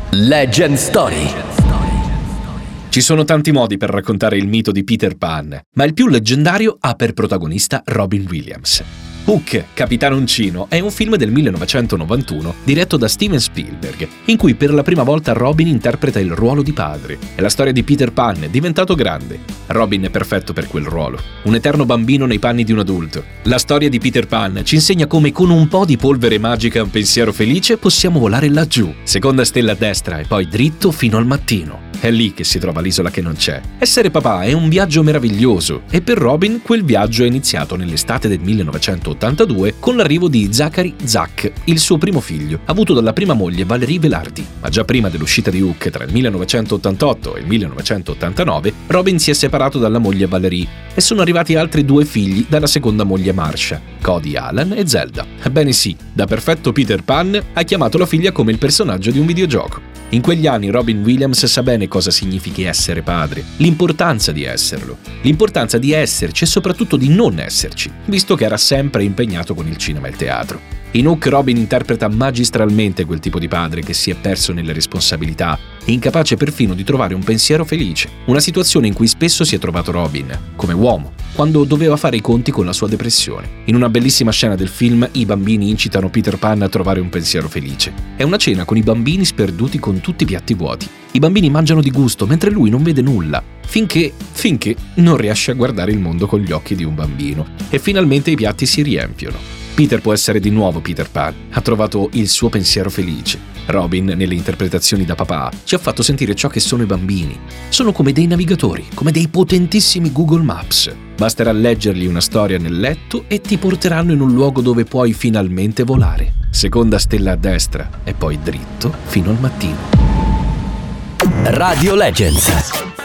Legend Story. Ci sono tanti modi per raccontare il mito di Peter Pan, ma il più leggendario ha per protagonista Robin Williams. Hook, Capitano Uncino è un film del 1991 diretto da Steven Spielberg, in cui per la prima volta Robin interpreta il ruolo di padre. È la storia di Peter Pan, diventato grande. Robin è perfetto per quel ruolo, un eterno bambino nei panni di un adulto. La storia di Peter Pan ci insegna come con un po' di polvere magica e un pensiero felice possiamo volare laggiù, seconda stella a destra e poi dritto fino al mattino. È lì che si trova l'isola che non c'è. Essere papà è un viaggio meraviglioso e per Robin quel viaggio è iniziato nell'estate del 1982 con l'arrivo di Zachary Zack, il suo primo figlio, avuto dalla prima moglie Valerie Velardi. Ma già prima dell'uscita di Hook tra il 1988 e il 1989, Robin si è separato dalla moglie Valerie e sono arrivati altri due figli dalla seconda moglie Marcia, Cody Alan e Zelda. Ebbene sì, da perfetto Peter Pan ha chiamato la figlia come il personaggio di un videogioco. In quegli anni Robin Williams sa bene cosa significhi essere padre, l'importanza di esserlo, l'importanza di esserci e soprattutto di non esserci, visto che era sempre impegnato con il cinema e il teatro. In Hook Robin interpreta magistralmente quel tipo di padre che si è perso nelle responsabilità e incapace perfino di trovare un pensiero felice, una situazione in cui spesso si è trovato Robin, come uomo, quando doveva fare i conti con la sua depressione. In una bellissima scena del film, i bambini incitano Peter Pan a trovare un pensiero felice. È una cena con i bambini sperduti con tutti i piatti vuoti. I bambini mangiano di gusto mentre lui non vede nulla, finché non riesce a guardare il mondo con gli occhi di un bambino. E finalmente i piatti si riempiono. Peter può essere di nuovo Peter Pan, ha trovato il suo pensiero felice. Robin, nelle interpretazioni da papà, ci ha fatto sentire ciò che sono i bambini. Sono come dei navigatori, come dei potentissimi Google Maps. Basterà leggergli una storia nel letto e ti porteranno in un luogo dove puoi finalmente volare. Seconda stella a destra e poi dritto fino al mattino. Radio Legends.